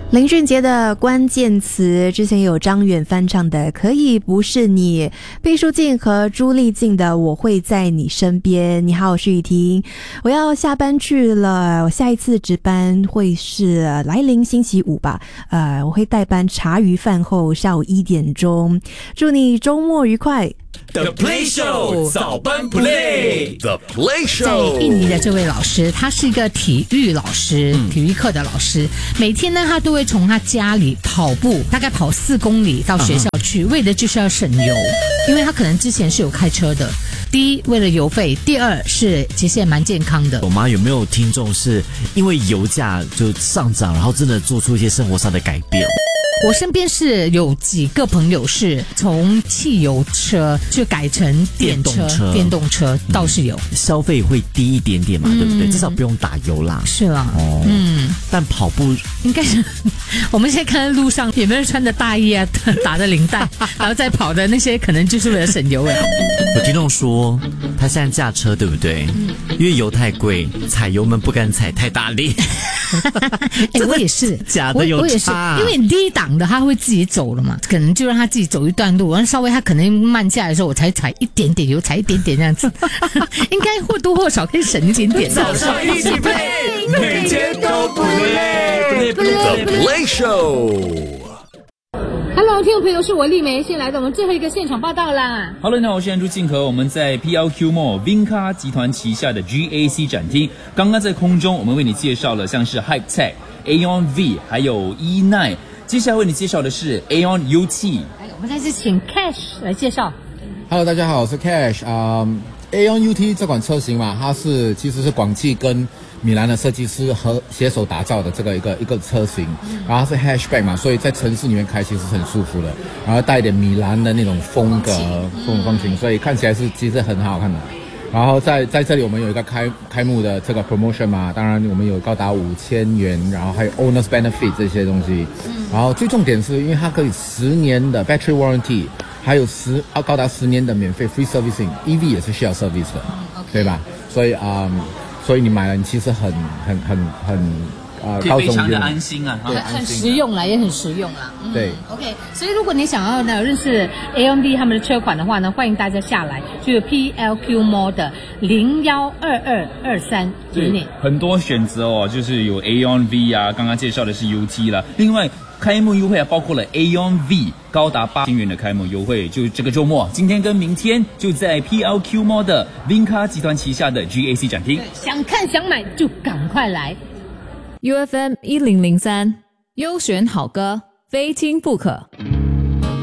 林俊杰的关键词之前有张远翻唱的可以不是你，毕书尽和朱丽静的我会在你身边。你好，我是雨婷，我要下班去了，我下一次值班会是来临星期五吧，我会代班茶余饭后下午1点钟，祝你周末愉快。 The Play Show 早班 Play The Play Show 在印尼的这位老师，他是一个体育老师，体育课的老师。每天呢，他都会从他家里跑步，大概跑4公里到学校去，为的就是要省油，因为他可能之前是有开车的。第一，为了油费；第二是其实也蛮健康的。 我妈有没有听众是因为油价就上涨，然后真的做出一些生活上的改变？ 我身边是有几个朋友是从汽油车就改成电动车倒是有， 消费会低一点点嘛，对不对？至少不用打油啦。 是啦， 但跑步应该是我们现在看在路上有没有人穿着大衣啊，打着领带，然后再跑的那些，可能就是为了省油哎。 有听众说他现在驾车对不对？因为油太贵，踩油门不敢踩太大力。 我也是， 假的有差， 因为你低档的他会自己走了嘛，可能就让他自己走一段路，然后稍微他可能慢下来的时候，我才踩一点点油，踩一点点这样子，应该或多或少可以省一点点。 早上一起 play， 每天都不累。The Play Show。Hello， 听众朋友，是我丽梅，先来到我们最后一个现场报道啦。 Hello， 你好，我是安朱静和，我们在 PLQ Mall Vinca 集团旗下的 GAC 展厅。刚刚在空中，我们为你介绍了像是 Hype-Tech、Aeon V， 还有 E9。接下来为你介绍的是 Aeon UT。 我们再次请 Cash 来介绍。 Hello， 大家好，我是 Cash。Aeon UT 这款车型嘛，它其实是广汽跟米兰的设计师和携手打造的这个一个车型，然后它是 hatchback 嘛，所以在城市里面开其实是很舒服的，然后带一点米兰的那种风格风情，所以看起来是其实很好看的。然后在这里我们有一个开幕的这个 promotion 嘛，当然我们有高达5000元，然后还有 owners benefit 这些东西。然后最重点是因为它可以10年的 battery warranty， 还有高达10年的免费 free servicing，EV 也是需要 service 的，对吧？所以你买了，你其实很可以非常的安心啊， 很实用啦，也很实用啦。 对 ，OK。所以如果你想要呢认识 AMD 他们的车款的话呢，欢迎大家下来，就是 PLQ Mall 的012223 对，很多选择哦，就是有 Aeon V 啊，刚刚介绍的是 UT 啦，另外开幕优惠还包括了 Aeon V 高达8000元的开幕优惠，就这个周末，今天跟明天就在 PLQ Mall 的 Vinca 集团旗下的 GAC 展厅， 想看想买就赶快来。 UFM 1003，优选好歌，非听不可。